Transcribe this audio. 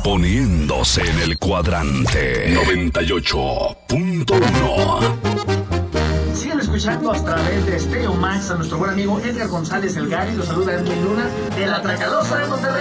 Poniéndose en el cuadrante 98.1. Siguen escuchando a través de Stereo Max a nuestro buen amigo Edgar González El Gary. Los saluda Edwin Luna, el Atracador de Monterrey.